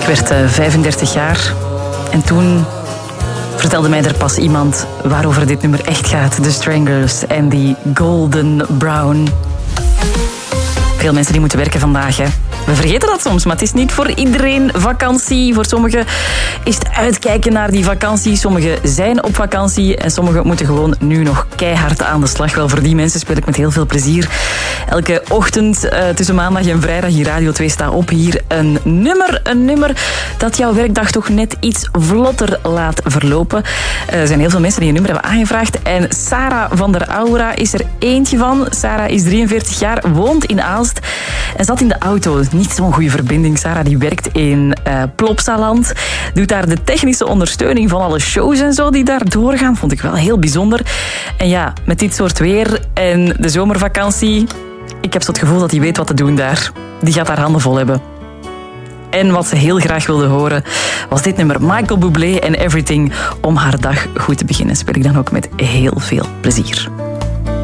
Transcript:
werd 35 jaar en toen vertelde mij er pas iemand waarover dit nummer echt gaat. The Stranglers en die Golden Brown. Veel mensen die moeten werken vandaag, hè. We vergeten dat soms, maar het is niet voor iedereen vakantie. Voor sommigen is het uitkijken naar die vakantie. Sommigen zijn op vakantie en sommigen moeten gewoon nu nog keihard aan de slag. Wel, voor die mensen speel ik met heel veel plezier. Elke ochtend tussen maandag en vrijdag in Radio 2 staat op hier een nummer dat jouw werkdag toch net iets vlotter laat verlopen. Er zijn heel veel mensen die een nummer hebben aangevraagd en Sarah van der Aura is er eentje van. Sarah is 43 jaar, woont in Aalst en zat in de auto. Niet zo'n goede verbinding. Sarah die werkt in Plopsaland. Doet daar de technische ondersteuning van alle shows en zo die daar doorgaan. Vond ik wel heel bijzonder. En ja, met dit soort weer en de zomervakantie, ik heb zo het gevoel dat hij weet wat te doen daar. Die gaat haar handen vol hebben. En wat ze heel graag wilde horen was dit nummer Michael Bublé en Everything om haar dag goed te beginnen. Speel ik dan ook met heel veel plezier.